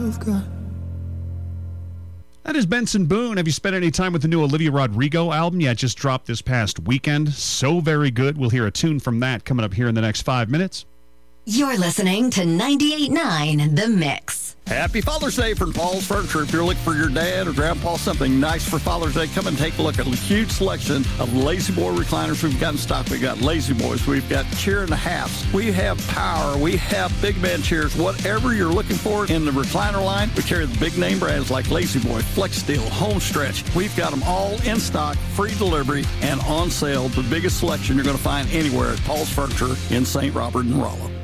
I've got. That is Benson Boone. Have you spent any time with the new Olivia Rodrigo album? Yeah, it just dropped this past weekend. So very good. We'll hear a tune from that coming up here in the next 5 minutes. You're listening to 98.9 The Mix. Happy Father's Day from Paul's Furniture. If you're looking for your dad or grandpa something nice for Father's Day, come and take a look at a huge selection of Lazy Boy recliners we've got in stock. We've got Lazy Boys. We've got chair and a halves. We have power. We have big man chairs. Whatever you're looking for in the recliner line, we carry the big name brands like Lazy Boy, Flex Steel, Homestretch. We've got them all in stock, free delivery, and on sale. The biggest selection you're going to find anywhere at Paul's Furniture in St. Robert and Rollo.